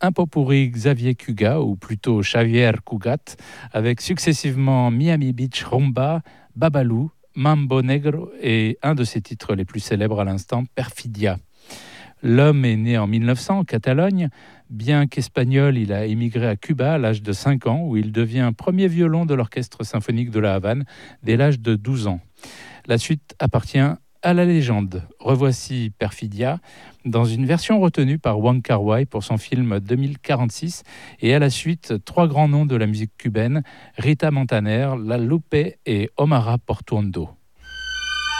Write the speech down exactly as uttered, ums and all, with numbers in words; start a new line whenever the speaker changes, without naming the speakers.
un pot-pourri Xavier Cugat, ou plutôt Xavier Cugat, avec successivement Miami Beach Rumba, Babalou, Mambo Negro et un de ses titres les plus célèbres à l'instant, Perfidia. L'homme est né en mille neuf cents en Catalogne. Bien qu'espagnol, il a émigré à Cuba à l'âge de cinq ans, où il devient premier violon de l'orchestre symphonique de la Havane dès l'âge de douze ans. La suite appartient à la légende. Revoici Perfidia dans une version retenue par Wong Kar-wai pour son film deux mille quarante-six, et à la suite, trois grands noms de la musique cubaine, Rita Montaner, La Lupe et Omara Portuondo.